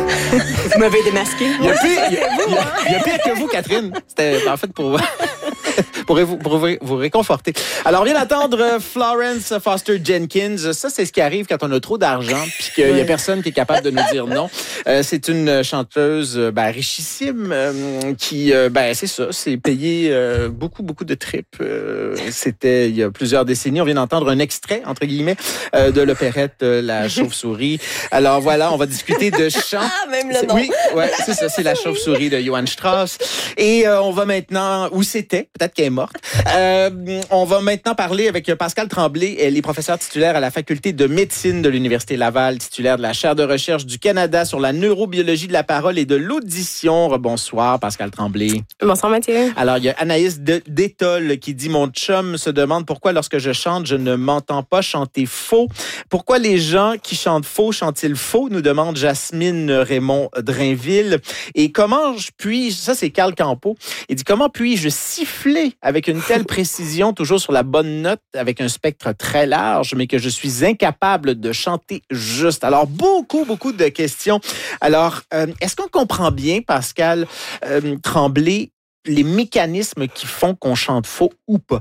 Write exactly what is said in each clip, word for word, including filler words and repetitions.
Vous m'avez démasqué. Il y a pire, il y a, il y a, il y a pire que vous, Catherine. C'était en fait pour... Pour vous, pour vous, vous réconforter. Alors, on vient d'entendre Florence Foster Jenkins. Ça, c'est ce qui arrive quand on a trop d'argent puis qu'il n'y a personne qui est capable de nous dire non. Euh, c'est une chanteuse ben, richissime euh, qui, euh, ben, c'est ça, c'est payé euh, beaucoup, beaucoup de tripes. Euh, c'était il y a plusieurs décennies. On vient d'entendre un extrait, entre guillemets, euh, de l'opérette euh, La Chauve-souris. Alors, voilà, on va discuter de chant. Ah, même le nom. Oui, ouais, c'est ça, c'est La Chauve-souris de Johann Strauss. Et euh, on va maintenant, où c'était, peut-être qu'elle est morte. Euh, on va maintenant parler avec Pascale Tremblay. Elle est professeure titulaire à la faculté de médecine de l'Université Laval, titulaire de la chaire de recherche du Canada sur la neurobiologie de la parole et de l'audition. Bonsoir, Pascale Tremblay. Bonsoir, Mathieu. Alors, il y a Anaïs Détol qui dit « Mon chum se demande pourquoi lorsque je chante, je ne m'entends pas chanter faux. Pourquoi les gens qui chantent faux chantent-ils faux? » nous demande Jasmine Raymond Drainville. Et comment je puis, ça c'est Carl Campo, il dit « Comment puis-je siffler avec une telle précision, toujours sur la bonne note, avec un spectre très large, mais que je suis incapable de chanter juste. » Alors, beaucoup, beaucoup de questions. Alors, euh, est-ce qu'on comprend bien, Pascale euh, Tremblay, les mécanismes qui font qu'on chante faux ou pas?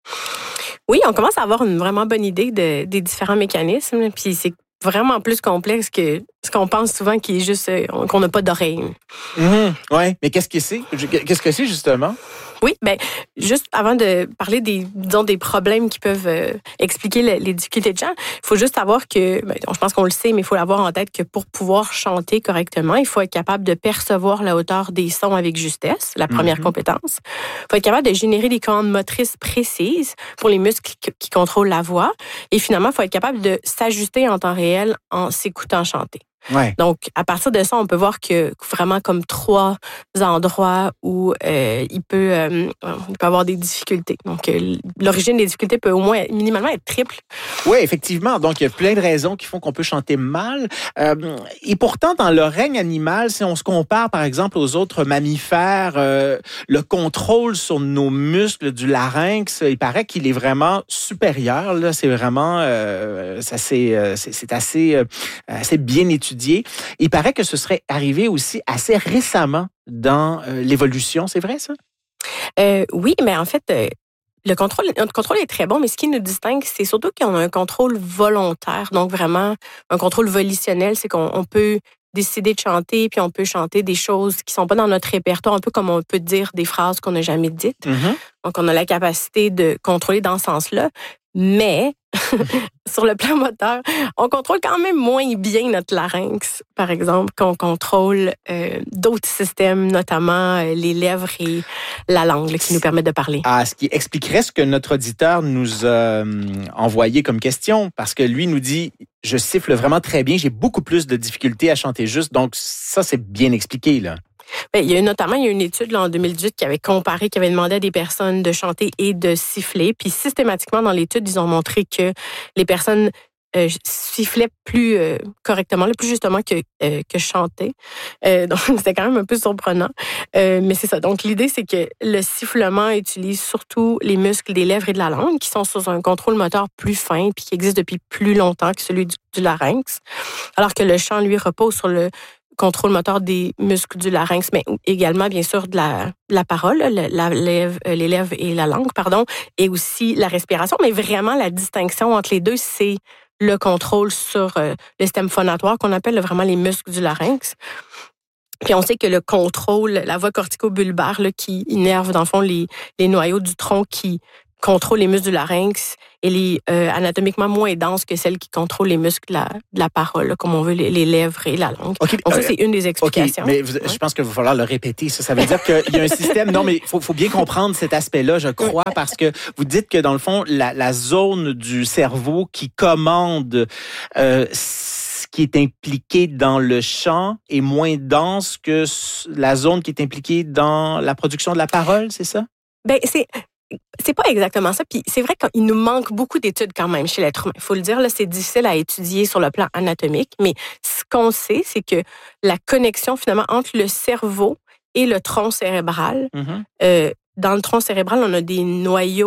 Oui, on commence à avoir une vraiment bonne idée de, des différents mécanismes, puis c'est vraiment plus complexe que ce qu'on pense souvent qui est juste euh, qu'on n'a pas d'oreille. Mmh, oui, mais qu'est-ce que c'est? Qu'est-ce que c'est, justement? Oui, ben juste avant de parler des, disons, des problèmes qui peuvent euh, expliquer le, les difficultés de chant, il faut juste savoir que, ben, je pense qu'on le sait, mais il faut avoir en tête que pour pouvoir chanter correctement, il faut être capable de percevoir la hauteur des sons avec justesse, la première mm-hmm. compétence. Il faut être capable de générer des commandes motrices précises pour les muscles qui, qui contrôlent la voix. Et finalement, il faut être capable de s'ajuster en temps réel en s'écoutant chanter. Ouais. Donc, à partir de ça, on peut voir que vraiment comme trois endroits où euh, il peut euh, il peut avoir des difficultés. Donc, euh, l'origine des difficultés peut au moins minimalement être triple. Oui, effectivement. Donc, il y a plein de raisons qui font qu'on peut chanter mal. Euh, et pourtant, dans le règne animal, si on se compare, par exemple, aux autres mammifères, euh, le contrôle sur nos muscles du larynx, il paraît qu'il est vraiment supérieur. Là, c'est vraiment, euh, ça, c'est, c'est, c'est assez, euh, assez bien étudié. Il paraît que ce serait arrivé aussi assez récemment dans euh, l'évolution. C'est vrai, ça? Euh, oui, mais en fait, euh, le contrôle, notre contrôle est très bon, mais ce qui nous distingue, c'est surtout qu'on a un contrôle volontaire. Donc, vraiment, un contrôle volitionnel, c'est qu'on on peut décider de chanter, puis on peut chanter des choses qui sont pas dans notre répertoire, un peu comme on peut dire des phrases qu'on n'a jamais dites. Mm-hmm. Donc, on a la capacité de contrôler dans ce sens-là. Mais, sur le plan moteur, on contrôle quand même moins bien notre larynx, par exemple, qu'on contrôle euh, d'autres systèmes, notamment euh, les lèvres et la langue, là, qui nous permettent de parler. Ah, ce qui expliquerait ce que notre auditeur nous a euh, envoyé comme question, parce que lui nous dit « Je siffle vraiment très bien, j'ai beaucoup plus de difficultés à chanter juste. » Donc, ça, c'est bien expliqué, là. Bien, il y a notamment il y a une étude là, en deux mille dix-huit qui avait comparé, qui avait demandé à des personnes de chanter et de siffler. Puis systématiquement, dans l'étude, ils ont montré que les personnes euh, sifflaient plus euh, correctement, plus justement que, euh, que chanter. Euh, donc, c'était quand même un peu surprenant. Euh, mais c'est ça. Donc, l'idée, c'est que le sifflement utilise surtout les muscles des lèvres et de la langue qui sont sous un contrôle moteur plus fin puis qui existe depuis plus longtemps que celui du, du larynx. Alors que le chant, lui, repose sur le contrôle moteur des muscles du larynx, mais également, bien sûr, de la, de la parole, la, la lèvre, les lèvres et la langue, pardon, et aussi la respiration. Mais vraiment, la distinction entre les deux, c'est le contrôle sur euh, le système phonatoire, qu'on appelle vraiment les muscles du larynx. Puis on sait que le contrôle, la voie corticobulbaire là, qui innerve, dans le fond, les, les noyaux du tronc qui contrôle les muscles du larynx, elle est euh, anatomiquement moins dense que celle qui contrôle les muscles de la, de la parole, là, comme on veut, les, les lèvres et la langue. Okay. Donc ça, c'est une des explications. Okay. Mais vous, ouais. Je pense qu'il va falloir le répéter. Ça, ça veut dire qu'il y a un système... Non, mais il faut, faut bien comprendre cet aspect-là, je crois, parce que vous dites que, dans le fond, la, la zone du cerveau qui commande... Euh, qui est impliquée dans le chant est moins dense que la zone qui est impliquée dans la production de la parole, c'est ça? Ben c'est... C'est pas exactement ça. Puis c'est vrai qu'il nous manque beaucoup d'études quand même chez l'être humain. Il faut le dire, là, c'est difficile à étudier sur le plan anatomique, mais ce qu'on sait, c'est que la connexion finalement entre le cerveau et le tronc cérébral, mm-hmm. euh, dans le tronc cérébral, on a des noyaux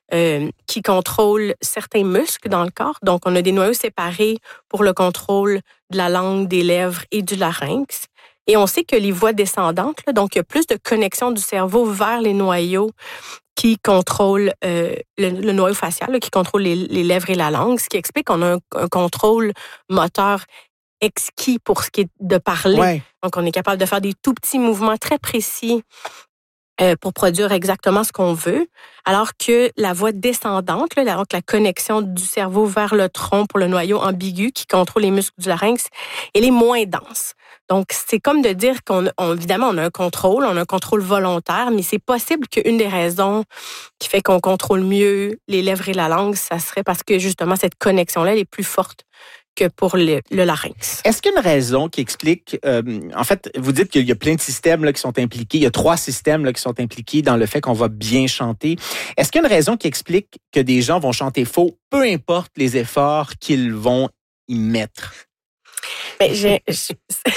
euh, qui contrôlent certains muscles dans le corps. Donc, on a des noyaux séparés pour le contrôle de la langue, des lèvres et du larynx. Et on sait que les voies descendantes, là, donc il y a plus de connexion du cerveau vers les noyaux qui contrôlent euh, le, le noyau facial, là, qui contrôle les, les lèvres et la langue, ce qui explique qu'on a un, un contrôle moteur exquis pour ce qui est de parler. Ouais. Donc, on est capable de faire des tout petits mouvements très précis euh, pour produire exactement ce qu'on veut, alors que la voie descendante, là, donc la connexion du cerveau vers le tronc pour le noyau ambigu qui contrôle les muscles du larynx, elle est moins dense. Donc, c'est comme de dire qu'on, on, évidemment, on a un contrôle, on a un contrôle volontaire, mais c'est possible qu'une des raisons qui fait qu'on contrôle mieux les lèvres et la langue, ça serait parce que justement cette connexion-là, elle est plus forte que pour le, le larynx. Est-ce qu'il y a une raison qui explique, euh, en fait, vous dites qu'il y a plein de systèmes là, qui sont impliqués, il y a trois systèmes là, qui sont impliqués dans le fait qu'on va bien chanter. Est-ce qu'il y a une raison qui explique que des gens vont chanter faux, peu importe les efforts qu'ils vont y mettre? Ben, j'ai, je,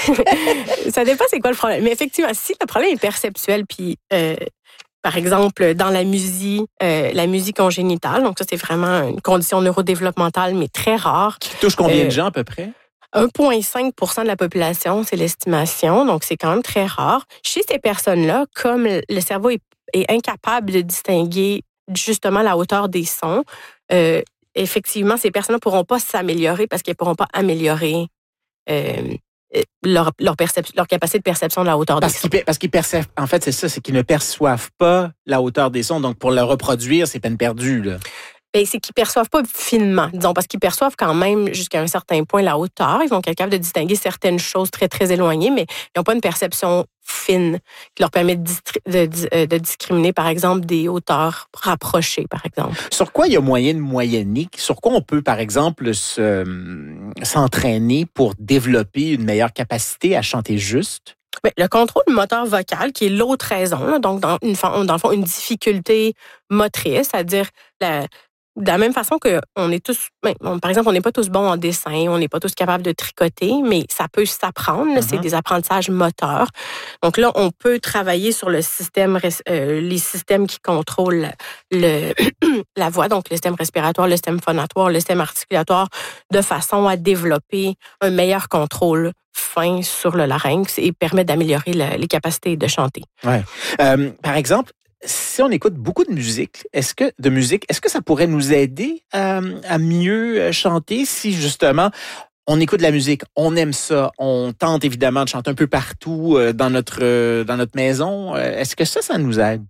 ça dépend c'est quoi le problème. Mais effectivement, si le problème est perceptuel, puis euh, par exemple, dans la musique, euh, la musique congénitale, donc ça, c'est vraiment une condition neurodéveloppementale, mais très rare. Qui touche combien euh, de gens à peu près? un virgule cinq pour cent de la population, c'est l'estimation, donc c'est quand même très rare. Chez ces personnes-là, comme le cerveau est, est incapable de distinguer justement la hauteur des sons, euh, effectivement, ces personnes ne pourront pas s'améliorer parce qu'elles ne pourront pas améliorer euh, leur, leur, percep- leur capacité de perception de la hauteur Parce des sons. qu'ils, parce qu'ils perçoivent, en fait, c'est ça, c'est qu'ils ne perçoivent pas la hauteur des sons. Donc, pour le reproduire, c'est peine perdue, là. Ben, c'est qu'ils perçoivent pas finement, disons, parce qu'ils perçoivent quand même jusqu'à un certain point la hauteur. Ils vont être capables de distinguer certaines choses très, très éloignées, mais ils n'ont pas une perception fine qui leur permet de, distri- de, de discriminer, par exemple, des hauteurs rapprochées, par exemple. Sur quoi il y a moyen de moyenner? Sur quoi on peut, par exemple, se, s'entraîner pour développer une meilleure capacité à chanter juste? Bien, le contrôle moteur vocal, qui est l'autre raison, là, donc dans, une, dans le fond, une difficulté motrice, c'est-à-dire la, de la même façon qu'on est tous, ben, on, par exemple, on n'est pas tous bons en dessin, on n'est pas tous capables de tricoter, mais ça peut s'apprendre, là, mm-hmm. C'est des apprentissages moteurs. Donc là, on peut travailler sur le système, euh, les systèmes qui contrôlent le, la voix, donc le système respiratoire, le système phonatoire, le système articulatoire, de façon à développer un meilleur contrôle fin sur le larynx et permettre d'améliorer la, les capacités de chanter. Ouais. Euh, par exemple, si on écoute beaucoup de musique, est-ce que de musique, est-ce que ça pourrait nous aider à, à mieux chanter si justement on écoute de la musique, on aime ça, on tente évidemment de chanter un peu partout dans notre dans notre maison. Est-ce que ça, ça nous aide?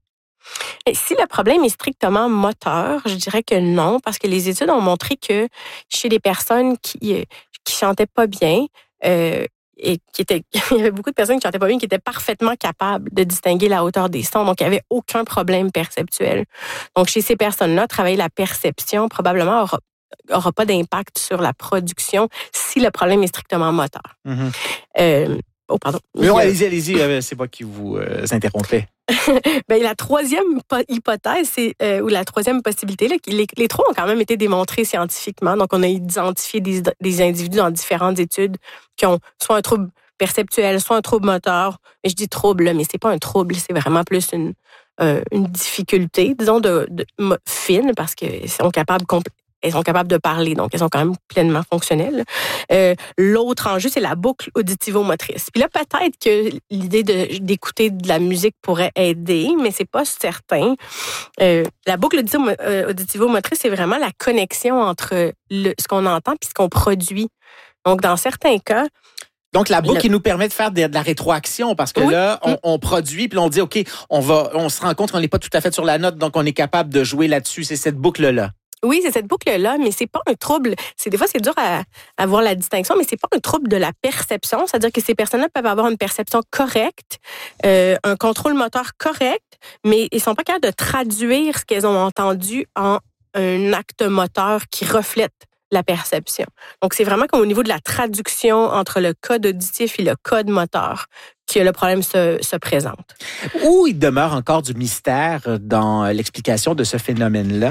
Et si le problème est strictement moteur, je dirais que non, parce que les études ont montré que chez les personnes qui qui chantaient pas bien, euh, et qui était, il y avait beaucoup de personnes qui chantaient pas bien, qui étaient parfaitement capables de distinguer la hauteur des sons, donc il n'y avait aucun problème perceptuel. Donc chez ces personnes-là, travailler la perception probablement aura, aura pas d'impact sur la production si le problème est strictement moteur. Mm-hmm. Euh, oh pardon. Mais non, allez-y, allez-y, c'est moi qui vous euh, interrompais. Ben, la troisième hypothèse, c'est, euh, ou la troisième possibilité, là, les, les trois ont quand même été démontrés scientifiquement. Donc, on a identifié des, des individus dans différentes études qui ont soit un trouble perceptuel, soit un trouble moteur. Mais je dis trouble, là, mais c'est pas un trouble, c'est vraiment plus une, euh, une difficulté, disons, de, de, de fine, parce qu'elles sont capables compl- Elles sont capables de parler, donc elles sont quand même pleinement fonctionnelles. Euh, l'autre enjeu, c'est la boucle auditivo-motrice. Puis là, peut-être que l'idée de, d'écouter de la musique pourrait aider, mais c'est pas certain. Euh, la boucle auditivo-motrice, c'est vraiment la connexion entre le, ce qu'on entend puis ce qu'on produit. Donc, dans certains cas... Donc, la boucle le... qui nous permet de faire de, de la rétroaction, parce que oui. là, on, on produit, puis on dit, OK, on va, on se rend compte qu'on n'est pas tout à fait sur la note, donc on est capable de jouer là-dessus. C'est cette boucle-là. Oui, c'est cette boucle-là, mais c'est pas un trouble. C'est des fois c'est dur à, à voir la distinction, mais c'est pas un trouble de la perception. C'est-à-dire que ces personnes-là peuvent avoir une perception correcte, euh, un contrôle moteur correct, mais ils sont pas capables de traduire ce qu'elles ont entendu en un acte moteur qui reflète la perception. Donc c'est vraiment comme au niveau de la traduction entre le code auditif et le code moteur que le problème se, se présente. Où il demeure encore du mystère dans l'explication de ce phénomène-là?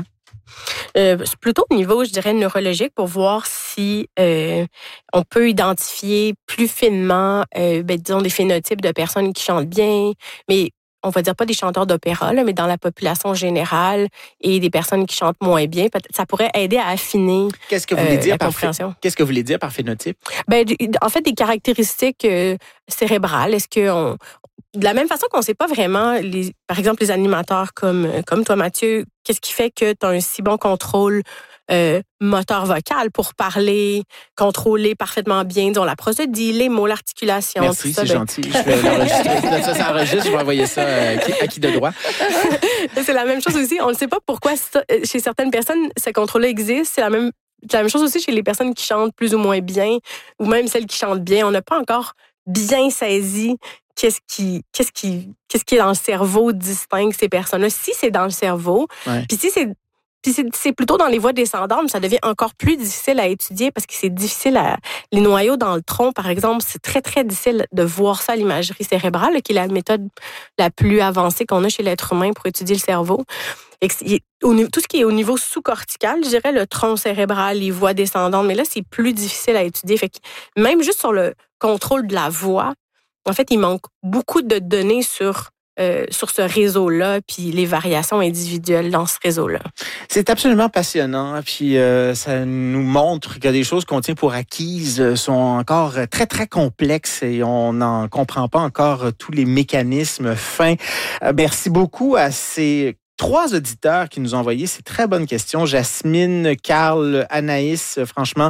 Euh, c'est plutôt au niveau, je dirais, neurologique pour voir si euh, on peut identifier plus finement, euh, ben, disons, des phénotypes de personnes qui chantent bien. Mais on va dire pas des chanteurs d'opéra, là, mais dans la population générale et des personnes qui chantent moins bien, ça pourrait aider à affiner Qu'est-ce que vous voulez euh, dire la par compréhension. Qu'est-ce que vous voulez dire par phénotype? Ben, en fait, des caractéristiques euh, cérébrales. Est-ce que on, de la même façon qu'on ne sait pas vraiment, les, par exemple, les animateurs comme, comme toi, Mathieu, qu'est-ce qui fait que tu as un si bon contrôle euh, moteur vocal pour parler, contrôler parfaitement bien, disons, la prosodie, les mots, l'articulation. Merci, tout ça, c'est ben... gentil. Je vais l'enregistrer. Ça, ça enregistre, je vais envoyer ça à qui, à qui de droit. C'est la même chose aussi. On ne sait pas pourquoi ça, chez certaines personnes, ce contrôle-là existe. C'est la même, c'est la même chose aussi chez les personnes qui chantent plus ou moins bien, ou même celles qui chantent bien. On n'a pas encore bien saisi qu'est-ce qui, qu'est-ce qui, qu'est-ce qui est dans le cerveau distingue ces personnes-là. Si c'est dans le cerveau, ouais. puis si c'est Puis c'est, c'est plutôt dans les voies descendantes, ça devient encore plus difficile à étudier parce que c'est difficile à... Les noyaux dans le tronc, par exemple, c'est très, très difficile de voir ça à l'imagerie cérébrale, qui est la méthode la plus avancée qu'on a chez l'être humain pour étudier le cerveau. Et tout ce qui est au niveau sous-cortical, je dirais le tronc cérébral, les voies descendantes, mais là, c'est plus difficile à étudier. Fait que même juste sur le contrôle de la voix, en fait, il manque beaucoup de données sur... Euh, sur ce réseau-là, puis les variations individuelles dans ce réseau-là. C'est absolument passionnant, puis euh, ça nous montre que des choses qu'on tient pour acquises sont encore très, très complexes et on n'en comprend pas encore tous les mécanismes fins. Euh, merci beaucoup à ces trois auditeurs qui nous ont envoyé ces très bonnes questions. Jasmine, Carl, Anaïs, franchement,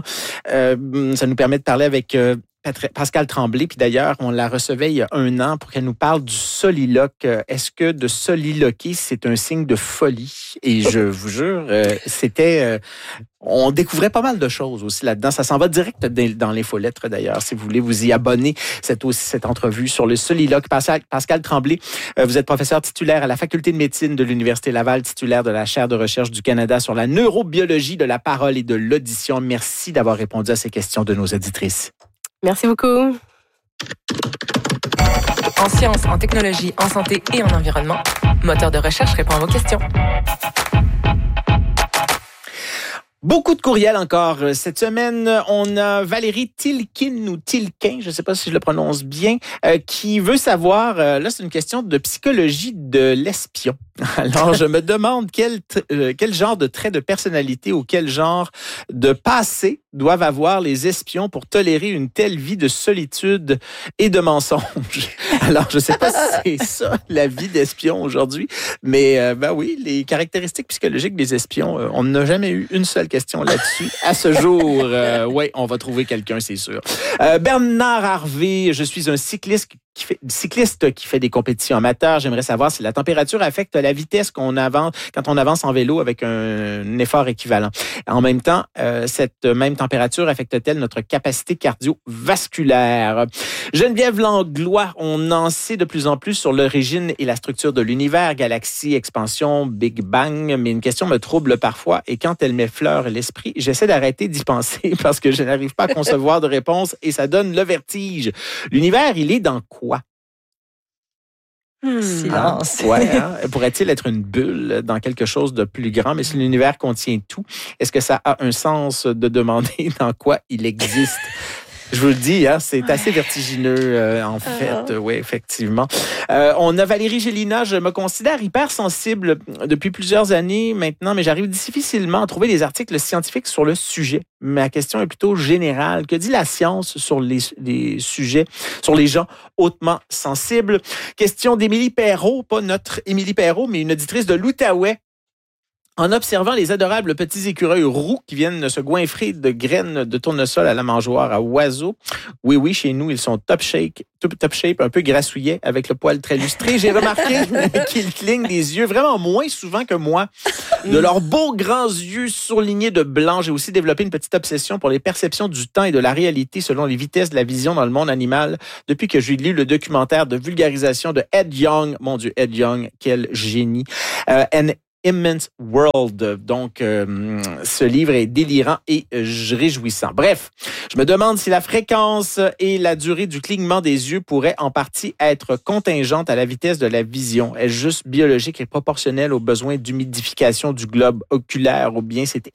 euh, ça nous permet de parler avec... Euh, Pascal Tremblay, puis d'ailleurs, on la recevait il y a un an pour qu'elle nous parle du soliloque. Est-ce que de soliloquer, c'est un signe de folie? Et je vous jure, euh, c'était... Euh, on découvrait pas mal de choses aussi là-dedans. Ça s'en va direct dans l'infolettre, d'ailleurs, si vous voulez vous y abonner. C'est aussi cette entrevue sur le soliloque. Pascal, Pascal Tremblay, euh, vous êtes professeur titulaire à la Faculté de médecine de l'Université Laval, titulaire de la chaire de recherche du Canada sur la neurobiologie de la parole et de l'audition. Merci d'avoir répondu à ces questions de nos auditrices. Merci beaucoup. En sciences, en technologie, en santé et en environnement, Moteur de recherche répond à vos questions. Beaucoup de courriels encore. Cette semaine, on a Valérie Tilkin ou Tilquin, je ne sais pas si je le prononce bien, euh, qui veut savoir, euh, là c'est une question de psychologie de l'espion. Alors je me demande quel, euh, quel genre de trait de personnalité ou quel genre de passé doivent avoir les espions pour tolérer une telle vie de solitude et de mensonge. Alors je ne sais pas si c'est ça la vie d'espion aujourd'hui, mais euh, ben oui, les caractéristiques psychologiques des espions, euh, on n'a jamais eu une seule question là-dessus. À ce jour, euh, oui, on va trouver quelqu'un, c'est sûr. Euh, Bernard Harvey, je suis un cycliste qui fait, cycliste qui fait des compétitions amateurs. J'aimerais savoir si la température affecte la vitesse qu'on avance quand on avance en vélo avec un, un effort équivalent. En même temps, euh, cette même température affecte-t-elle notre capacité cardiovasculaire? Geneviève Langlois, on en sait de plus en plus sur l'origine et la structure de l'univers, galaxie, expansion, Big Bang, mais une question me trouble parfois et quand elle m'effleure l'esprit, j'essaie d'arrêter d'y penser parce que je n'arrive pas à concevoir de réponse et ça donne le vertige. L'univers, il est dans quoi? Hmm. Silence. Ah, ouais, hein? Pourrait-il être une bulle dans quelque chose de plus grand? Mais si l'univers contient tout, est-ce que ça a un sens de demander dans quoi il existe? Je vous le dis, hein, c'est assez vertigineux, euh, en fait. Uh-huh. Oui, effectivement. Euh, on a Valérie Gélina. Je me considère hypersensible depuis plusieurs années maintenant, mais j'arrive difficilement à trouver des articles scientifiques sur le sujet. Ma question est plutôt générale. Que dit la science sur les, les sujets, sur les gens hautement sensibles? Question d'Émilie Perrault, pas notre Émilie Perrault, mais une auditrice de l'Outaouais. En observant les adorables petits écureuils roux qui viennent se goinfrer de graines de tournesol à la mangeoire à oiseaux. Oui, oui, chez nous, ils sont top shape, top shape, un peu grassouillets avec le poil très lustré. J'ai remarqué qu'ils clignent des yeux vraiment moins souvent que moi. De leurs beaux grands yeux surlignés de blanc, j'ai aussi développé une petite obsession pour les perceptions du temps et de la réalité selon les vitesses de la vision dans le monde animal depuis que j'ai lu le documentaire de vulgarisation de Ed Yong. Mon Dieu, Ed Yong, quel génie. Euh, Immense World. Donc, euh, ce livre est délirant et euh, réjouissant. Bref, je me demande si la fréquence et la durée du clignement des yeux pourraient en partie être contingentes à la vitesse de la vision. Est-ce juste biologique et proportionnelle aux besoins d'humidification du globe oculaire ou bien c'est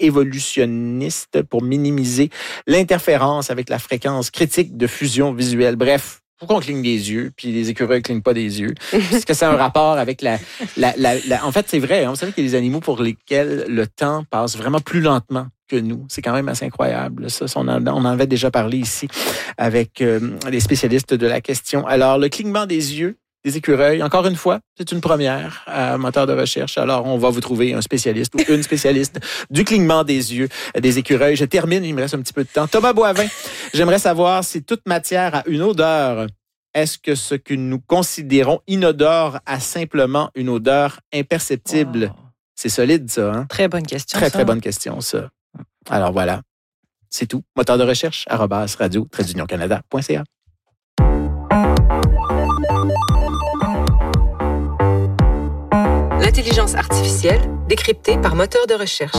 évolutionniste pour minimiser l'interférence avec la fréquence critique de fusion visuelle? Bref, faut qu'on cligne des yeux, puis les écureuils ne clignent pas des yeux. Est-ce que c'est un rapport avec la... la, la, la... En fait, c'est vrai. Hein, vous savez qu'il y a des animaux pour lesquels le temps passe vraiment plus lentement que nous. C'est quand même assez incroyable. Ça, on en, on en avait déjà parlé ici avec euh, les spécialistes de la question. Alors, le clignement des yeux des écureuils, encore une fois, c'est une première à moteur de recherche. Alors, on va vous trouver un spécialiste ou une spécialiste du clignement des yeux des écureuils. Je termine, il me reste un petit peu de temps. Thomas Boivin, j'aimerais savoir si toute matière a une odeur, est-ce que ce que nous considérons inodore a simplement une odeur imperceptible? Wow. C'est solide, ça, hein? Très bonne question, Très, ça. très bonne question, ça. Alors, voilà. C'est tout. Moteur de recherche, arobase radio, trait d'union canada point c a. L'intelligence artificielle décryptée par moteur de recherche.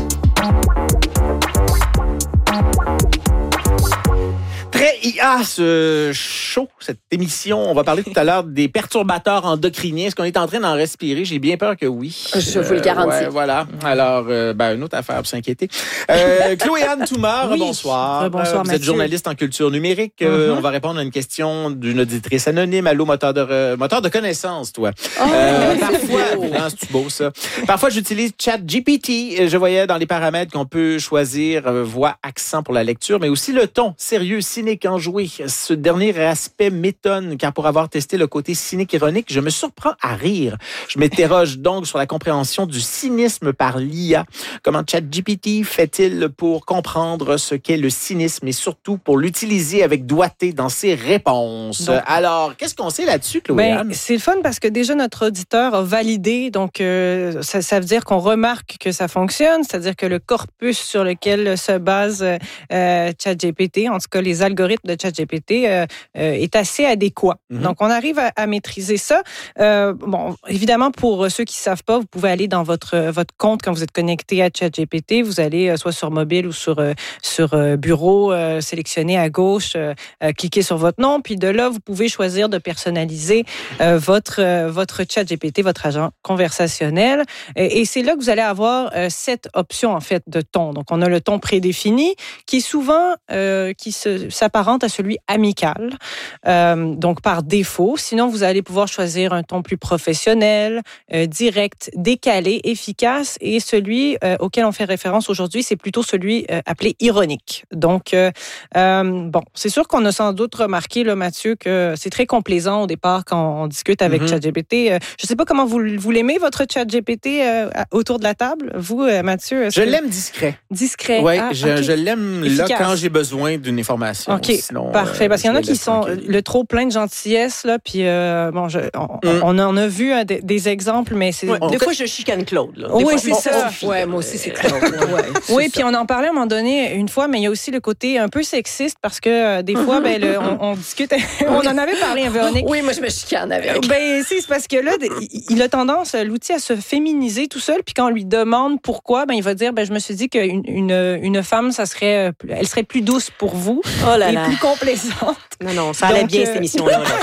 Très I A, ce show, cette émission. On va parler tout à l'heure des perturbateurs endocriniens. Est-ce qu'on est en train d'en respirer? J'ai bien peur que oui. Je vous le garantis. Euh, ouais, voilà. Alors, euh, ben, une autre affaire pour s'inquiéter. Euh, Chloé-Anne Toumar, oui. bonsoir. Bonsoir, Vous Mathieu. êtes journaliste en culture numérique. Mm-hmm. Euh, on va répondre à une question d'une auditrice anonyme. Allô, moteur de, re... moteur de connaissance, toi. Oh, euh, c'est parfois, beau. non, c'est beau, ça. Parfois, j'utilise ChatGPT. Je voyais dans les paramètres qu'on peut choisir euh, voix, accent pour la lecture, mais aussi le ton sérieux, cynique, enjoué. Ce dernier aspect m'étonne, car pour avoir testé le côté cynique-ironique, je me surprends à rire. Je m'interroge donc sur la compréhension du cynisme par l'I A. Comment ChatGPT fait-il pour comprendre ce qu'est le cynisme et surtout pour l'utiliser avec doigté dans ses réponses? Donc, alors, qu'est-ce qu'on sait là-dessus, Chloé-Anne? Ben, c'est le fun parce que déjà, notre auditeur a validé. Donc, euh, ça, ça veut dire qu'on remarque que ça fonctionne, c'est-à-dire que le corpus sur lequel se base euh, ChatGPT, en tout cas les algorithmes de ChatGPT, euh, euh, est assez adéquat. Mm-hmm. Donc, on arrive à, à maîtriser ça. Euh, bon, évidemment, pour ceux qui ne savent pas, vous pouvez aller dans votre, votre compte quand vous êtes connecté à ChatGPT. Vous allez euh, soit sur mobile ou sur, euh, sur euh, bureau, euh, sélectionner à gauche, euh, euh, cliquer sur votre nom. Puis de là, vous pouvez choisir de personnaliser euh, votre, euh, votre ChatGPT, votre agent conversationnel. Et, et c'est là que vous allez avoir euh, sept options, en fait, de ton. Donc, on a le ton prédéfini qui est souvent, euh, qui se, s'apparente à celui amical, euh, donc par défaut. Sinon, vous allez pouvoir choisir un ton plus professionnel, euh, direct, décalé, efficace, et celui euh, auquel on fait référence aujourd'hui, c'est plutôt celui euh, appelé ironique. Donc, euh, euh, bon, c'est sûr qu'on a sans doute remarqué, là, Mathieu, que c'est très complaisant au départ quand on discute avec mm-hmm. ChatGPT. Euh, je ne sais pas comment vous, vous l'aimez, votre ChatGPT euh, autour de la table. Vous, euh, Mathieu? Je que... l'aime discret. Discret. Oui, ah, je, okay. je l'aime efficace. Là quand j'ai besoin d'une information. OK, sinon, parfait. Parce euh, qu'il y en a qui sont tranquille. le trop plein de gentillesse, là, puis euh, bon, je, on, mm. on, a, on a vu hein, des, des exemples, mais c'est... Ouais, on... Des fois, je chicane Claude. Là. Oui, fois, c'est ça. On... Ouais, moi aussi, c'est Claude. Ouais, c'est oui, ça. puis on en parlait à un moment donné une fois, mais il y a aussi le côté un peu sexiste parce que euh, des fois, ben, le, on, on discute... on en avait parlé, hein, Véronique. Oui, moi, je me chicane avec. Ben, c'est parce que là, il a tendance, l'outil, à se féminiser tout seul, puis quand on lui demande pourquoi, ben, il va dire, ben, je me suis dit qu'une une, une femme, ça serait, elle serait plus douce pour vous oh là et là. plus complaisante. Non, non, ça allait Donc, bien, euh... cette émission-là. Là.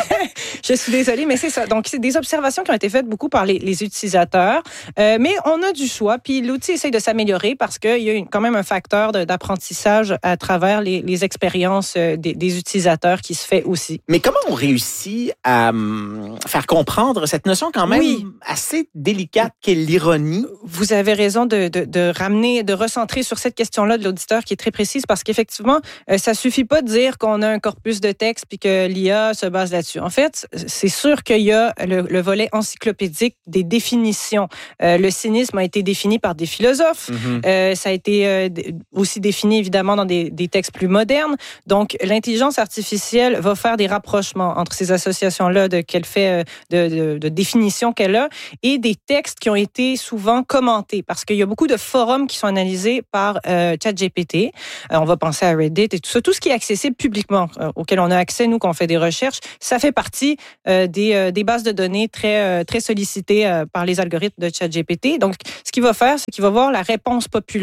Je suis désolée, mais c'est ça. Donc, c'est des observations qui ont été faites beaucoup par les, les utilisateurs, euh, mais on a du choix, puis l'outil essaye de s'améliorer parce qu'il y a quand même un facteur de, d'apprentissage à travers les, les expériences des, des utilisateurs qui se fait aussi. Mais comment on réussit à um, faire comprendre cette notion quand même oui. assez délicate qu'est l'ironie? Vous avez raison de, de, de ramener, de recentrer sur cette question-là de l'auditeur qui est très précise parce qu'effectivement, euh, ça suffit pas de dire qu'on a un corpus de texte puis que l'I A se base là-dessus. En fait, c'est sûr qu'il y a le, le volet encyclopédique des définitions. Euh, le cynisme a été défini par des philosophes. Mm-hmm. Euh, ça a été euh, aussi défini évidemment dans des, des textes plus modernes. Donc, l'intelligence artificielle va faire des rapprochements entre ces associations-là de, qu'elle fait, de, de, de définitions qu'elle a et des textes qui ont été souvent commentés parce qu'il y a beaucoup de forums qui sont analysés par euh, ChatGPT. Euh, on va penser à Reddit et tout ça. Tout ce qui est accessible publiquement, euh, auquel on a accès, nous, quand on fait des recherches, ça fait partie euh, des, euh, des bases de données très, euh, très sollicitées euh, par les algorithmes de ChatGPT. Donc, ce qu'il va faire, c'est qu'il va voir la réponse populaire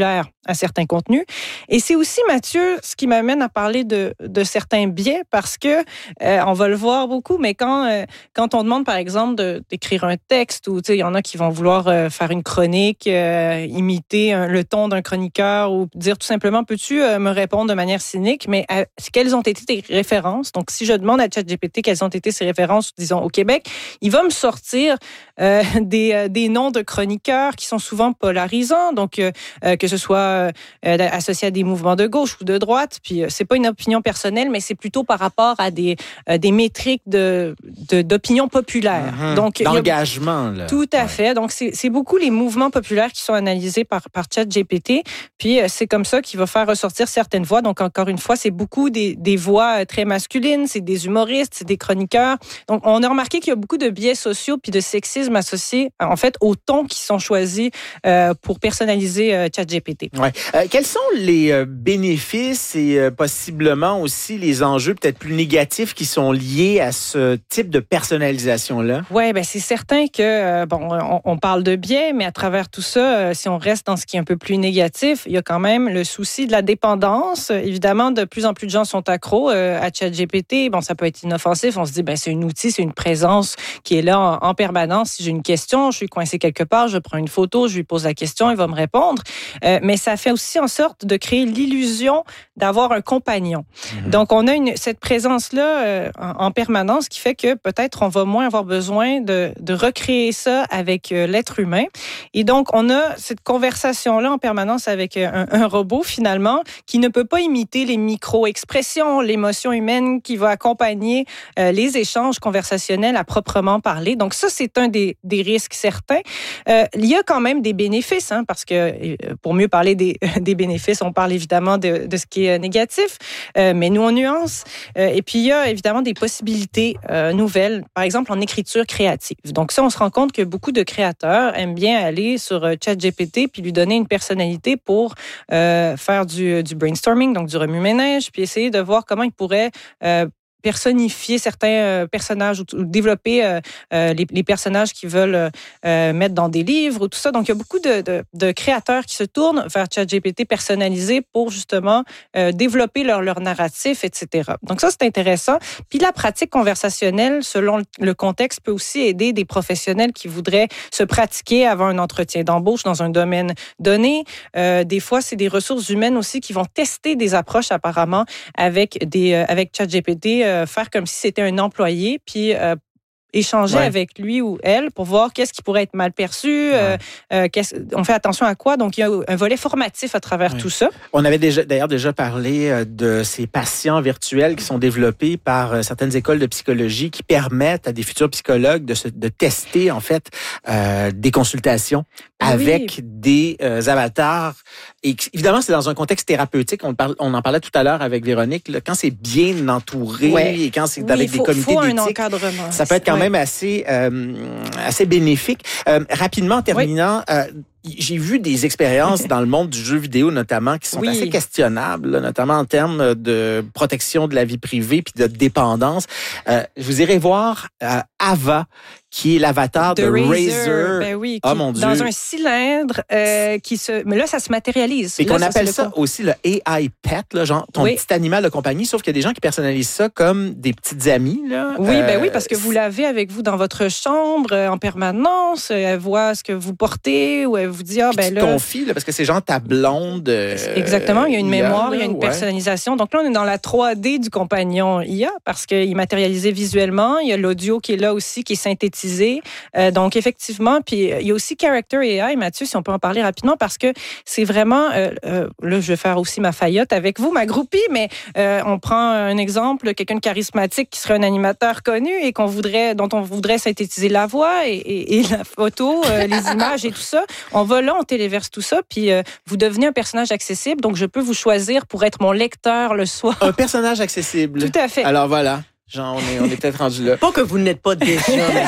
à certains contenus. Et c'est aussi, Mathieu, ce qui m'amène à parler de, de certains biais, parce que euh, on va le voir beaucoup, mais quand, euh, quand on demande, par exemple, de, d'écrire un texte, ou il y en a qui vont vouloir euh, faire une chronique, euh, imiter un, le ton d'un chroniqueur, ou dire tout simplement, peux-tu euh, me répondre de manière cynique, mais euh, quelles ont été tes références? Donc, si je demande à ChatGPT quelles ont été ses références, disons, au Québec, il va me sortir euh, des, euh, des noms de chroniqueurs qui sont souvent polarisants, donc euh, euh, que ce soit euh, associé à des mouvements de gauche ou de droite, puis euh, c'est pas une opinion personnelle, mais c'est plutôt par rapport à des, euh, des métriques de, de, d'opinion populaire. Mm-hmm. Donc, d'engagement, là. Tout à ouais. fait. Donc, c'est, c'est beaucoup les mouvements populaires qui sont analysés par, par ChatGPT, puis euh, c'est comme ça qu'il va faire ressortir certaines voix. Donc, encore une fois, c'est beaucoup des, des voix très masculines, c'est des humoristes, c'est des chroniqueurs. Donc, on a remarqué qu'il y a beaucoup de biais sociaux puis de sexisme associés, en fait, aux tons qui sont choisis euh, pour personnaliser euh, ChatGPT. Ouais. Euh, quels sont les euh, bénéfices et euh, possiblement aussi les enjeux peut-être plus négatifs qui sont liés à ce type de personnalisation-là? Oui, ben c'est certain que, euh, bon, on, on parle de biais, mais à travers tout ça, euh, si on reste dans ce qui est un peu plus négatif, il y a quand même le souci de la dépendance. Évidemment, de plus en plus de gens sont accros euh, à ChatGPT. Bon, ça peut être inoffensif. On se dit, ben c'est un outil, c'est une présence qui est là en, en permanence. Si j'ai une question, je suis coincé quelque part, je prends une photo, je lui pose la question, il va me répondre. Euh, mais ça fait aussi en sorte de créer l'illusion d'avoir un compagnon. Mmh. Donc, on a une, cette présence-là euh, en, en permanence qui fait que peut-être on va moins avoir besoin de, de recréer ça avec euh, l'être humain. Et donc, on a cette conversation-là en permanence avec un, un robot, finalement, qui ne peut pas imiter les micro-expressions, l'émotion humaine qui va accompagner euh, les échanges conversationnels à proprement parler. Donc, ça, c'est un des, des risques certains. Euh, il y a quand même des bénéfices, hein, parce que pour mieux parler des, des bénéfices, on parle évidemment de, de ce qui est négatif, euh, mais nous, on nuance. Euh, et puis, il y a évidemment des possibilités euh, nouvelles, par exemple en écriture créative. Donc ça, on se rend compte que beaucoup de créateurs aiment bien aller sur ChatGPT puis lui donner une personnalité pour euh, faire du, du brainstorming, donc du remue-ménage, puis essayer de voir comment ils pourraient euh, personnifier certains euh, personnages ou, ou développer euh, euh, les, les personnages qu'ils veulent euh, mettre dans des livres ou tout ça. Donc, il y a beaucoup de, de, de créateurs qui se tournent vers ChatGPT personnalisé pour justement euh, développer leur, leur narratif, et cetera. Donc, ça, c'est intéressant. Puis, la pratique conversationnelle, selon le contexte, peut aussi aider des professionnels qui voudraient se pratiquer avant un entretien d'embauche dans un domaine donné. Euh, des fois, c'est des ressources humaines aussi qui vont tester des approches apparemment avec, des, euh, avec ChatGPT, euh, faire comme si c'était un employé, puis euh, échanger ouais. avec lui ou elle pour voir qu'est-ce qui pourrait être mal perçu, ouais. euh, euh, qu'est-ce, on fait attention à quoi. Donc, il y a un volet formatif à travers ouais. tout ça. On avait déjà, d'ailleurs déjà parlé de ces patients virtuels qui sont développés par certaines écoles de psychologie qui permettent à des futurs psychologues de, se, de tester, en fait, euh, des consultations avec oui. des euh, avatars. Et évidemment, c'est dans un contexte thérapeutique. On, parle, on en parlait tout à l'heure avec Véronique. Là, quand c'est bien entouré ouais. et quand c'est oui, avec faut, des comités faut d'éthique, un encadrement. Ça peut être quand ouais. même assez, euh, assez bénéfique. Euh, rapidement, en terminant, oui. euh, j'ai vu des expériences dans le monde du jeu vidéo, notamment, qui sont oui. assez questionnables, là, notamment en termes de protection de la vie privée puis de dépendance. Euh, vous irez voir euh, Ava, qui est l'avatar de, de Razer. Ben oui, oh mon Dieu. Dans un cylindre euh, qui se... Mais là, ça se matérialise. Et là, qu'on ça, appelle ça aussi le A I pet, là, genre ton oui. petit animal de compagnie, sauf qu'il y a des gens qui personnalisent ça comme des petites amies. Là. Oui, euh, ben oui, parce que vous l'avez avec vous dans votre chambre euh, en permanence. Elle voit ce que vous portez ou elle vous dit, ah ben là... Tu te confies, là, parce que c'est genre ta blonde... Euh, Exactement, il y a une mémoire, là, il y a une ouais. personnalisation. Donc là, on est dans la trois D du compagnon I A parce qu'il est matérialisé visuellement. Il y a l'audio qui est là aussi, qui est synthétisé. Euh, donc, effectivement, puis il y a aussi Character A I, Mathieu, si on peut en parler rapidement, parce que c'est vraiment... Euh, euh, là, je vais faire aussi ma faillotte avec vous, ma groupie, mais euh, on prend un exemple, quelqu'un de charismatique qui serait un animateur connu et qu'on voudrait, dont on voudrait synthétiser la voix et, et, et la photo, euh, les images et tout ça. On va là, on téléverse tout ça, puis euh, vous devenez un personnage accessible, donc je peux vous choisir pour être mon lecteur le soir. Un personnage accessible. Tout à fait. Alors voilà. Genre, on est, on est peut-être rendu là. Pas que vous n'êtes pas déjà.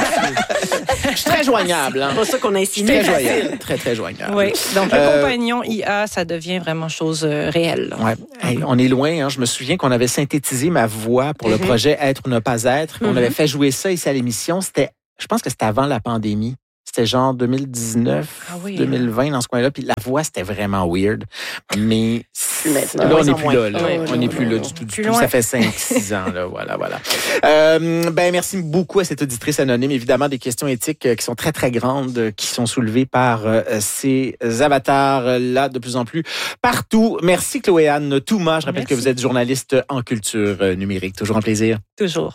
Je suis très joignable. Hein. C'est pas ça qu'on a insinué. Très joignable. Très, très joignable. Oui. Donc, le euh, compagnon I A, ça devient vraiment chose euh, réelle. Ouais. Hey, on est loin. Hein. Je me souviens qu'on avait synthétisé ma voix pour mm-hmm. le projet Être ou ne pas être. Mm-hmm. On avait fait jouer ça ici à l'émission. C'était, je pense que c'était avant la pandémie. c'était genre deux mille dix-neuf, Ah oui. deux mille vingt dans ce coin-là. Puis la voix, c'était vraiment weird. Mais maintenant. là, on Moins n'est en plus moins. là. là. Ouais, on n'est ouais, plus ouais, là ouais. du tout. Du Plus tout. loin. Ça fait cinq six ans. Là. Voilà, voilà. Euh, ben, merci beaucoup à cette auditrice anonyme. Évidemment, des questions éthiques euh, qui sont très, très grandes, euh, qui sont soulevées par euh, ces avatars-là de plus en plus partout. Merci, Chloé-Anne Touma. Je rappelle Merci. que vous êtes journaliste en culture euh, numérique. Toujours un plaisir. Toujours.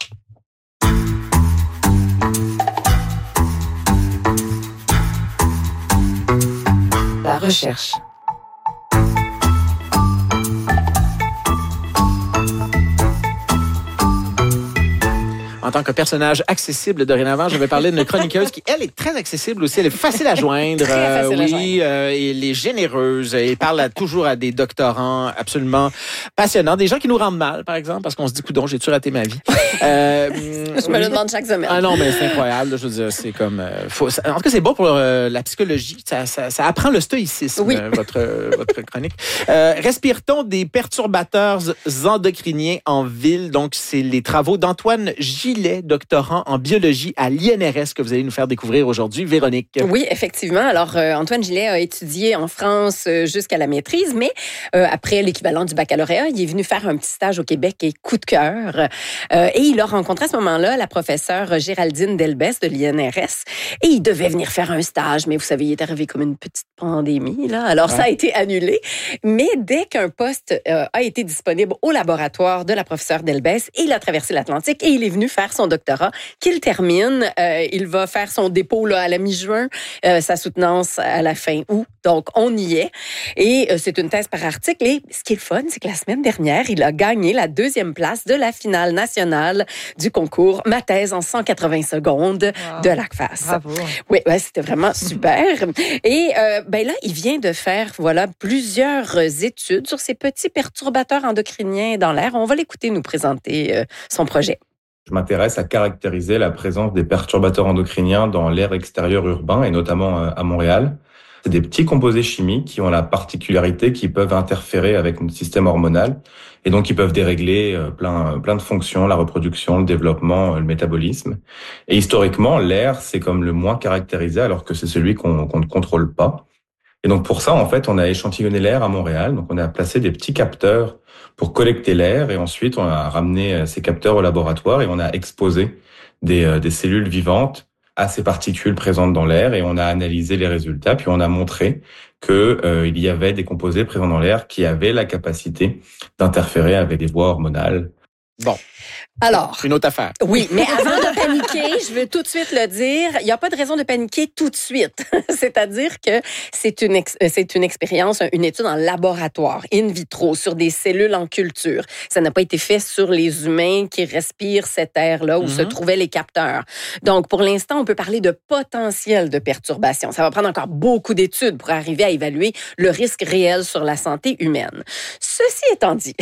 La recherche. En tant que personnage accessible dorénavant, je vais parler d'une chroniqueuse qui, elle, est très accessible aussi. Elle est facile à joindre. Très facile à oui, euh, et elle est généreuse. Elle parle à- toujours à des doctorants absolument passionnants. Des gens qui nous rendent mal, par exemple, parce qu'on se dit, coudonc, j'ai-tu raté ma vie? Euh, Je me oui. le demande chaque semaine. Ah non, mais c'est incroyable. là, Je veux dire, c'est comme... euh, faut, ça- en tout cas, c'est bon pour euh, la psychologie. Ça, ça, ça apprend le stoïcisme, Oui. euh, votre, euh, votre chronique. Euh, respire-t-on des perturbateurs endocriniens en ville? Donc, c'est les travaux d'Antoine Gillet, doctorant en biologie à l'I N R S que vous allez nous faire découvrir aujourd'hui. Véronique. Oui, effectivement. Alors, euh, Antoine Gillet a étudié en France euh, jusqu'à la maîtrise, mais euh, après l'équivalent du baccalauréat, il est venu faire un petit stage au Québec et coup de cœur. Euh, et il a rencontré à ce moment-là la professeure Géraldine Delbès de l'I N R S et il devait venir faire un stage, mais vous savez, il est arrivé comme une petite pandémie, là. Alors, Ouais. ça a été annulé. Mais dès qu'un poste euh, a été disponible au laboratoire de la professeure Delbès, il a traversé l'Atlantique et il est venu faire son doctorat qu'il termine. Euh, il va faire son dépôt là, à la mi-juin, euh, sa soutenance à la fin août. Donc, on y est. Et euh, c'est une thèse par article. Et ce qui est le fun, c'est que la semaine dernière, il a gagné la deuxième place de la finale nationale du concours Ma thèse en cent quatre-vingts secondes Wow. de l'A C F A S. Bravo. Oui, ouais, c'était vraiment super. Et euh, ben là, il vient de faire voilà plusieurs études sur ces petits perturbateurs endocriniens dans l'air. On va l'écouter nous présenter euh, son projet. Je m'intéresse à caractériser la présence des perturbateurs endocriniens dans l'air extérieur urbain et notamment à Montréal. C'est des petits composés chimiques qui ont la particularité qu'ils peuvent interférer avec notre système hormonal et donc ils peuvent dérégler plein, plein de fonctions, la reproduction, le développement, le métabolisme. Et historiquement, l'air, c'est comme le moins caractérisé alors que c'est celui qu'on, qu'on ne contrôle pas. Et donc pour ça, en fait, on a échantillonné l'air à Montréal. Donc on a placé des petits capteurs pour collecter l'air et ensuite on a ramené ces capteurs au laboratoire et on a exposé des, des cellules vivantes à ces particules présentes dans l'air et on a analysé les résultats puis on a montré que euh, il y avait des composés présents dans l'air qui avaient la capacité d'interférer avec des voies hormonales. Bon, Alors, une autre affaire. oui, mais avant de paniquer, je veux tout de suite le dire, il n'y a pas de raison de paniquer tout de suite. C'est-à-dire que c'est une, ex- c'est une expérience, une étude en laboratoire, in vitro, sur des cellules en culture. Ça n'a pas été fait sur les humains qui respirent cet air-là où Mhm. se trouvaient les capteurs. Donc, pour l'instant, on peut parler de potentiel de perturbation. Ça va prendre encore beaucoup d'études pour arriver à évaluer le risque réel sur la santé humaine. Ceci étant dit,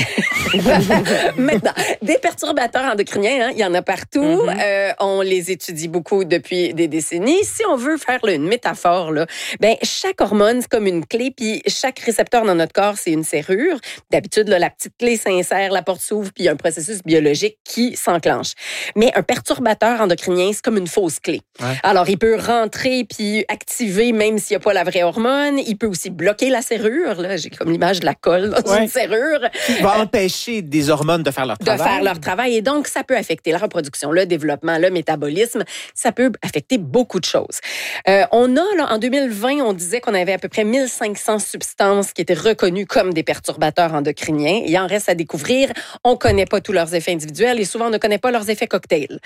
maintenant, des perturbateurs endocriniens, hein, il y en a partout. Mm-hmm. Euh, on les étudie beaucoup depuis des décennies. Si on veut faire là, une métaphore, là, ben, chaque hormone, c'est comme une clé, puis chaque récepteur dans notre corps, c'est une serrure. D'habitude, là, la petite clé s'insère, la porte s'ouvre, puis il y a un processus biologique qui s'enclenche. Mais un perturbateur endocrinien, c'est comme une fausse clé. Ouais. Alors, il peut rentrer puis activer même s'il n'y a pas la vraie hormone. Il peut aussi bloquer la serrure. Là, j'ai comme l'image de la colle dans Ouais. une serrure. Qui va empêcher des hormones de faire leur De travail. faire leur travail. Et donc, ça peut affecter la reproduction, le développement, le métabolisme. Ça peut affecter beaucoup de choses. Euh, on a, là, en deux mille vingt, on disait qu'on avait à peu près mille cinq cents substances qui étaient reconnues comme des perturbateurs endocriniens. Il en reste à découvrir. On ne connaît pas tous leurs effets individuels et souvent, on ne connaît pas leurs effets cocktails.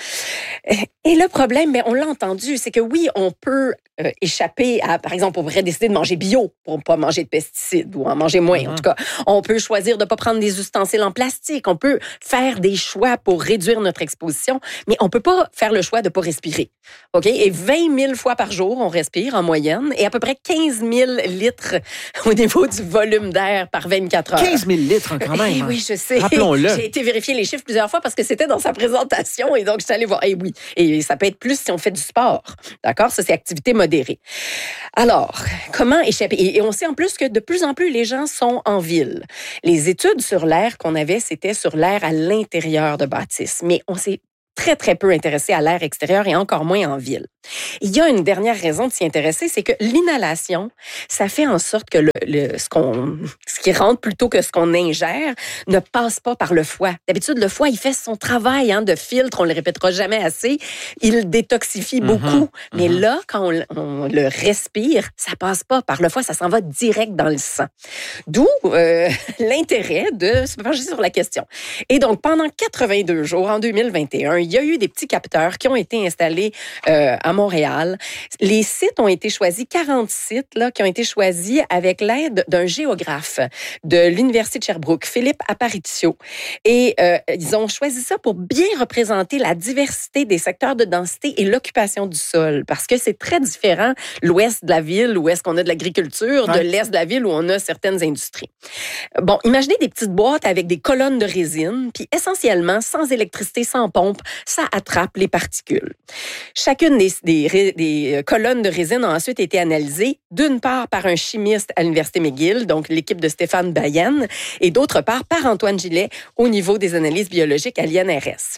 Et le problème, ben, on l'a entendu, c'est que oui, on peut euh, échapper à, par exemple, on pourrait décider de manger bio pour ne pas manger de pesticides ou en manger moins, mm-hmm. en tout cas. On peut choisir de ne pas prendre des ustensiles en plastique. On peut faire des choix pour réduire notre exposition, mais on ne peut pas faire le choix de ne pas respirer. OK? Et vingt mille fois par jour, on respire en moyenne et à peu près quinze mille litres au niveau du volume d'air par vingt-quatre heures. quinze mille litres quand même. Eh oui, je sais. Rappelons-le. J'ai été vérifier les chiffres plusieurs fois parce que c'était dans sa présentation et donc je suis allée voir. Eh oui, et ça peut être plus si on fait du sport. D'accord? Ça, c'est activité modérée. Alors, comment échapper? Et on sait en plus que de plus en plus, les gens sont en ville. Les études sur l'air qu'on avait, c'était sur l'air à l'intérieur de bâtisses. Mais on s'est très, très peu intéressé à l'air extérieur et encore moins en ville. Il y a une dernière raison de s'y intéresser, c'est que l'inhalation, ça fait en sorte que le, le, ce, qu'on, ce qui rentre plutôt que ce qu'on ingère ne passe pas par le foie. D'habitude, le foie, il fait son travail hein, de filtre, on le répétera jamais assez. Il détoxifie mm-hmm. beaucoup. Mais mm-hmm. là, quand on, on le respire, ça passe pas par le foie, ça s'en va direct dans le sang. D'où euh, l'intérêt de se pencher sur la question. Et donc, pendant quatre-vingt-deux jours, en deux mille vingt et un, il y a eu des petits capteurs qui ont été installés euh, à Montréal. Les sites ont été choisis, quarante sites là, qui ont été choisis avec l'aide d'un géographe de l'Université de Sherbrooke, Philippe Aparicio. Et euh, ils ont choisi ça pour bien représenter la diversité des secteurs de densité et l'occupation du sol. Parce que c'est très différent l'ouest de la ville où est-ce qu'on a de l'agriculture, ouais. de l'est de la ville où on a certaines industries. Bon, imaginez des petites boîtes avec des colonnes de résine, puis essentiellement, sans électricité, sans pompe, ça attrape les particules. Chacune des, des, des colonnes de résine a ensuite été analysée, d'une part par un chimiste à l'Université McGill, donc l'équipe de Stéphane Bayen, et d'autre part par Antoine Gillet au niveau des analyses biologiques à l'I N R S.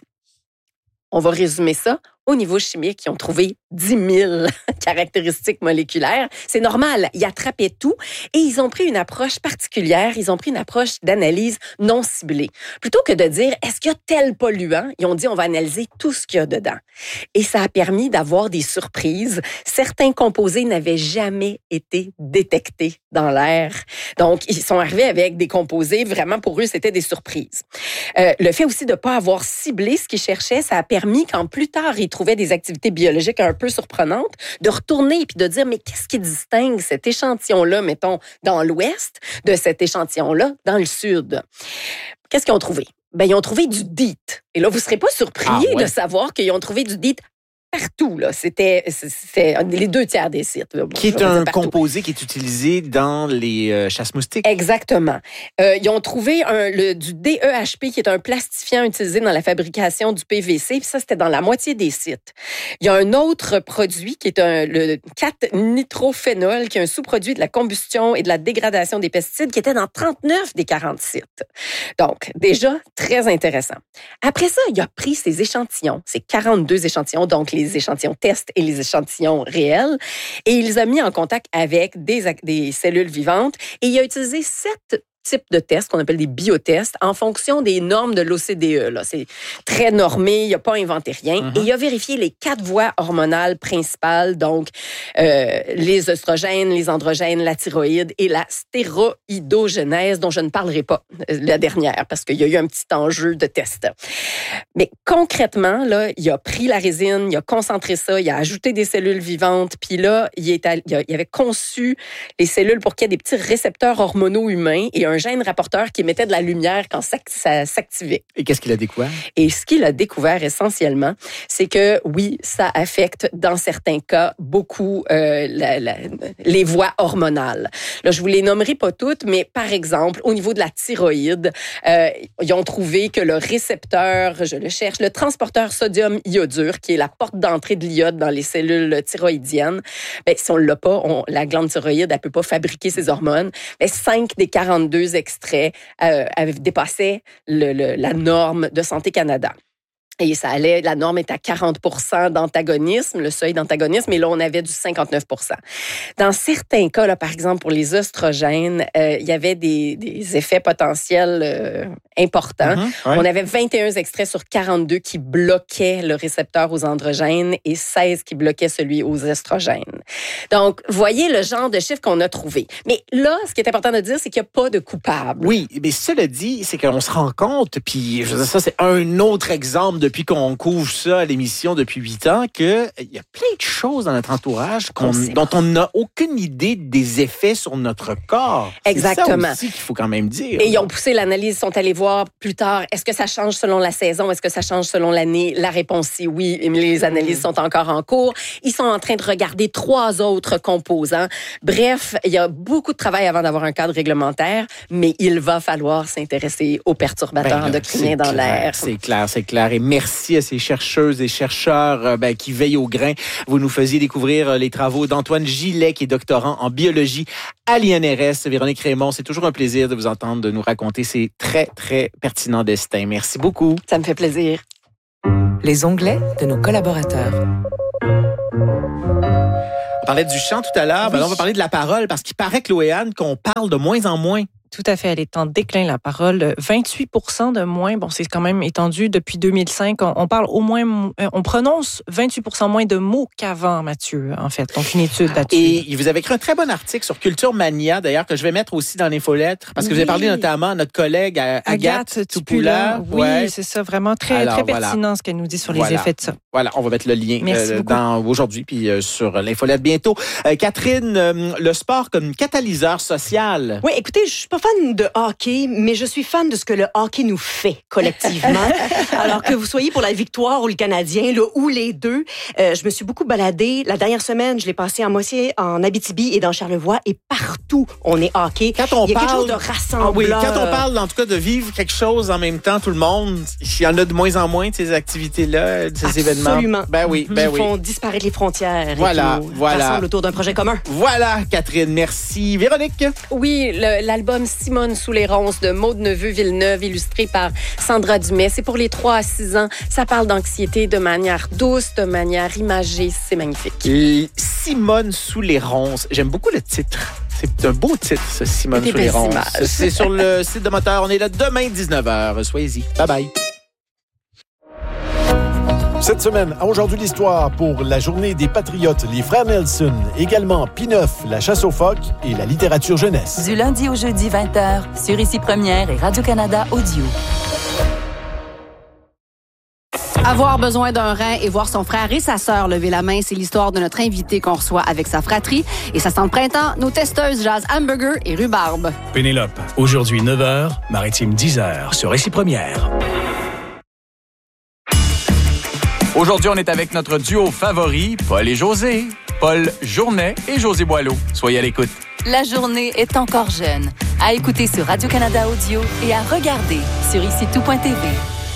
On va résumer ça. Au niveau chimique, ils ont trouvé dix mille caractéristiques moléculaires. C'est normal, ils attrapaient tout et ils ont pris une approche particulière, ils ont pris une approche d'analyse non ciblée. Plutôt que de dire, est-ce qu'il y a tel polluant? Ils ont dit, on va analyser tout ce qu'il y a dedans. Et ça a permis d'avoir des surprises. Certains composés n'avaient jamais été détectés dans l'air. Donc, ils sont arrivés avec des composés, vraiment pour eux, c'était des surprises. Euh, le fait aussi de ne pas avoir ciblé ce qu'ils cherchaient, ça a permis qu'en plus tard, ils trouvaient des activités biologiques un peu surprenantes, de retourner et puis de dire, mais qu'est-ce qui distingue cet échantillon-là, mettons, dans l'ouest, de cet échantillon-là, dans le sud? Qu'est-ce qu'ils ont trouvé? Ben, ils ont trouvé du DEET. Et là, vous ne serez pas surpris ah, ouais. de savoir qu'ils ont trouvé du DEET partout, là. C'était, c'était les deux tiers des sites. Là. Qui est un composé qui est utilisé dans les euh, chasses-moustiques. Exactement. Euh, ils ont trouvé un, le, du D E H P, qui est un plastifiant utilisé dans la fabrication du P V C, puis ça, c'était dans la moitié des sites. Il y a un autre produit qui est un, le quatre nitrophénol, qui est un sous-produit de la combustion et de la dégradation des pesticides, qui était dans trente-neuf des quarante sites. Donc, déjà, très intéressant. Après ça, il a pris ces échantillons, ces quarante-deux échantillons, donc les les échantillons tests et les échantillons réels, et il les a mis en contact avec des, des cellules vivantes, et il a utilisé sept types de tests qu'on appelle des biotests en fonction des normes de l'O C D E. Là. C'est très normé, il n'a pas inventé rien. Mm-hmm. Et il a vérifié les quatre voies hormonales principales, donc euh, les œstrogènes, les androgènes, la thyroïde et la stéroïdogenèse, dont je ne parlerai pas, la dernière, parce qu'il y a eu un petit enjeu de test. Mais concrètement, là, il a pris la résine, il a concentré ça, il a ajouté des cellules vivantes, puis là, il, est à, il, a, il avait conçu les cellules pour qu'il y ait des petits récepteurs hormonaux humains et un un gène rapporteur qui émettait de la lumière quand ça, ça s'activait. Et qu'est-ce qu'il a découvert? Et ce qu'il a découvert essentiellement, c'est que oui, ça affecte dans certains cas beaucoup euh, la, la, les voies hormonales. Là, je vous les nommerai pas toutes, mais par exemple, au niveau de la thyroïde, euh, ils ont trouvé que le récepteur, je le cherche, le transporteur sodium iodure, qui est la porte d'entrée de l'iode dans les cellules thyroïdiennes, ben, si on l'a pas, on, la glande thyroïde, elle peut pas fabriquer ses hormones. Ben, cinq des quarante-deux extraits euh, avaient dépassé le, le, la norme de Santé Canada. Et ça allait, la norme est à quarante pour cent d'antagonisme, le seuil d'antagonisme, et là, on avait du cinquante-neuf pour cent. Dans certains cas, là, par exemple, pour les oestrogènes, euh, il y avait des, des effets potentiels euh, importants. Mm-hmm, ouais. On avait vingt et un extraits sur quarante-deux qui bloquaient le récepteur aux androgènes et seize qui bloquaient celui aux estrogènes. Donc, voyez le genre de chiffres qu'on a trouvé. Mais là, ce qui est important de dire, c'est qu'il n'y a pas de coupable. Oui, mais cela dit, c'est qu'on se rend compte, puis je veux dire, ça, c'est un autre exemple depuis qu'on couvre ça à l'émission depuis huit ans, qu'il y a plein de choses dans notre entourage qu'on, dont on n'a aucune idée des effets sur notre corps. Exactement. C'est ça aussi qu'il faut quand même dire. Et ils ont poussé l'analyse, ils sont allés voir plus tard, est-ce que ça change selon la saison, est-ce que ça change selon l'année? La réponse est oui, mais les analyses sont encore en cours. Ils sont en train de regarder trois autres composants. Bref, il y a beaucoup de travail avant d'avoir un cadre réglementaire, mais il va falloir s'intéresser aux perturbateurs ben là, endocriniens dans clair, l'air. C'est clair, c'est clair. Et merci à ces chercheuses et chercheurs ben, qui veillent au grain. Vous nous faisiez découvrir les travaux d'Antoine Gillet, qui est doctorant en biologie à l'I N R S. Véronique Raymond, c'est toujours un plaisir de vous entendre, de nous raconter ces très, très pertinents destins. Merci beaucoup. Ça me fait plaisir. Les onglets de nos collaborateurs. On parlait du chant tout à l'heure, oui. Ben, on va parler de la parole parce qu'il paraît, Chloé-Anne, qu'on parle de moins en moins. Tout à fait, elle est en déclin, la parole. vingt-huit pour cent de moins, bon, c'est quand même étendu depuis deux mille cinq. On, on parle au moins, on prononce vingt-huit pour cent moins de mots qu'avant, Mathieu, en fait. Donc, une étude là-dessus. Et vous avez écrit un très bon article sur Culture Mania, d'ailleurs, que je vais mettre aussi dans l'infolettre, parce que oui. vous avez parlé notamment à notre collègue Agathe, Agathe Toupula. Oui, ouais. c'est ça, vraiment très, Alors, très pertinent voilà. ce qu'elle nous dit sur les voilà. effets de ça. Voilà, on va mettre le lien euh, dans, aujourd'hui, puis euh, sur l'infolette bientôt. Euh, Catherine, euh, le sport comme catalyseur social. Oui, écoutez, je suis pas fan de hockey, mais je suis fan de ce que le hockey nous fait collectivement. Alors que vous soyez pour la victoire ou le Canadien, là, ou les deux, euh, je me suis beaucoup baladée. La dernière semaine, je l'ai passée en moitié en Abitibi et dans Charlevoix, et partout, on est hockey. Quand on Il y a parle, quelque chose de rassemblant. Ah oui, quand on parle, en tout cas, de vivre quelque chose en même temps, tout le monde, il y en a de moins en moins de ces activités-là, de ces Absolument. événements. Absolument. Ben oui, ben qui oui. font disparaître les frontières voilà, et qui nous voilà. rassemblent autour d'un projet commun. Voilà, Catherine, merci. Véronique? Oui, le, l'album Simone sous les ronces de Maude Neveu-Villeneuve, illustré par Sandra Dumais. C'est pour les trois à six ans. Ça parle d'anxiété de manière douce, de manière imagée. C'est magnifique. Et Simone sous les ronces. J'aime beaucoup le titre. C'est un beau titre, ce Simone sous les ronces. C'est sur le site de Moteur. On est là demain, dix-neuf heures. Soyez-y. Bye-bye. Cette semaine, à Aujourd'hui l'Histoire, pour la journée des Patriotes, les Frères Nelson, également Pie neuf, la chasse aux phoques et la littérature jeunesse. Du lundi au jeudi, vingt heures, sur Ici Première et Radio-Canada Audio. Avoir besoin d'un rein et voir son frère et sa sœur lever la main, c'est l'histoire de notre invité qu'on reçoit avec sa fratrie. Et ça sent le printemps, nos testeuses jasent hamburger et rhubarbe. Pénélope, aujourd'hui neuf heures, Maritime dix heures, sur Ici Première. Aujourd'hui, on est avec notre duo favori, Paul et José. Paul Journet et José Boileau. Soyez à l'écoute. La journée est encore jeune. À écouter sur Radio-Canada Audio et à regarder sur ici tout point t v.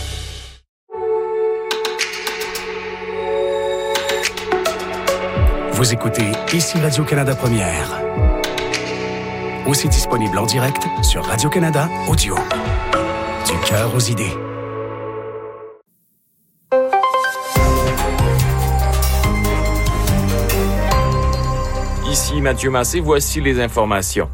Vous écoutez Ici Radio-Canada Première. Aussi disponible en direct sur Radio-Canada Audio. Du cœur aux idées. Ici Mathieu Massé, voici les informations.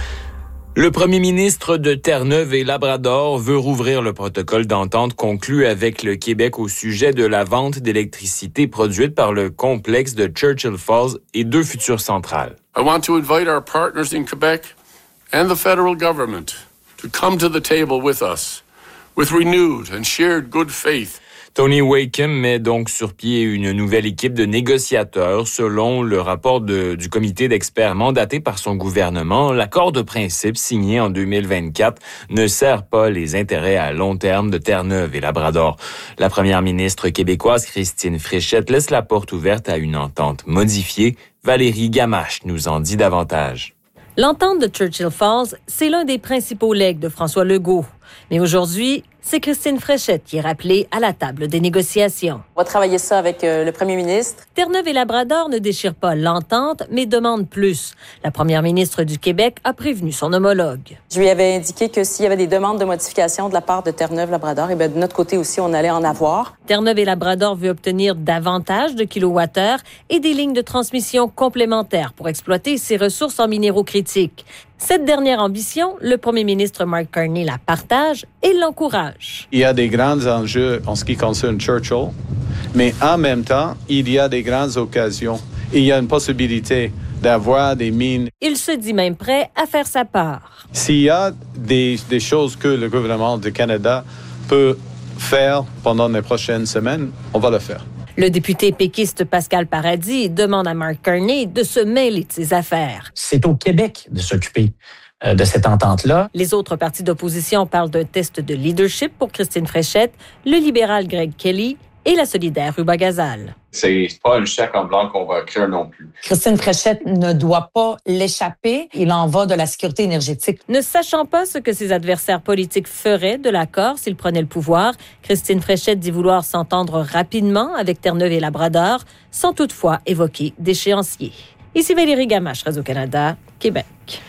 Le premier ministre de Terre-Neuve et Labrador veut rouvrir le protocole d'entente conclu avec le Québec au sujet de la vente d'électricité produite par le complexe de Churchill Falls et deux futures centrales. I want to invite our partners in Quebec and the federal government to come to the table with us with renewed and shared good faith. Tony Wakeham met donc sur pied une nouvelle équipe de négociateurs. Selon le rapport de, du comité d'experts mandaté par son gouvernement, l'accord de principe signé en deux mille vingt-quatre ne sert pas les intérêts à long terme de Terre-Neuve et Labrador. La première ministre québécoise, Christine Fréchette, laisse la porte ouverte à une entente modifiée. Valérie Gamache nous en dit davantage. L'entente de Churchill Falls, c'est l'un des principaux legs de François Legault. Mais aujourd'hui, c'est Christine Fréchette qui est rappelée à la table des négociations. On va travailler ça avec euh, le premier ministre. Terre-Neuve et Labrador ne déchirent pas l'entente, mais demandent plus. La première ministre du Québec a prévenu son homologue. Je lui avais indiqué que s'il y avait des demandes de modification de la part de Terre-Neuve-Labrador, et bien de notre côté aussi, on allait en avoir. Terre-Neuve et Labrador veut obtenir davantage de kilowattheures et des lignes de transmission complémentaires pour exploiter ses ressources en minéraux critiques. Cette dernière ambition, le premier ministre Mark Carney la partage et l'encourage. Il y a des grands enjeux en ce qui concerne Churchill, mais en même temps, il y a des grandes occasions. Il y a une possibilité d'avoir des mines. Il se dit même prêt à faire sa part. S'il y a des, des choses que le gouvernement du Canada peut faire pendant les prochaines semaines, on va le faire. Le député péquiste Pascal Paradis demande à Mark Carney de se mêler de ses affaires. C'est au Québec de s'occuper euh, de cette entente-là. Les autres partis d'opposition parlent d'un test de leadership pour Christine Fréchette, le libéral Greg Kelly et la solidaire Ruba Gazal. C'est pas un chèque en blanc qu'on va écrire non plus. Christine Fréchette ne doit pas l'échapper. Il en va de la sécurité énergétique. Ne sachant pas ce que ses adversaires politiques feraient de l'accord s'ils prenaient le pouvoir, Christine Fréchette dit vouloir s'entendre rapidement avec Terre-Neuve et Labrador, sans toutefois évoquer d'échéancier. Ici Valérie Gamache, Radio-Canada, Québec.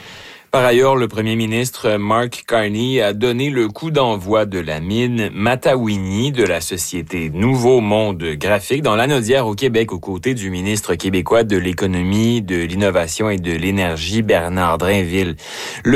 Par ailleurs, le premier ministre Mark Carney a donné le coup d'envoi de la mine Matawini de la société Nouveau Monde Graphique dans l'Anaudière au Québec, aux côtés du ministre québécois de l'Économie, de l'Innovation et de l'Énergie, Bernard Drainville. Le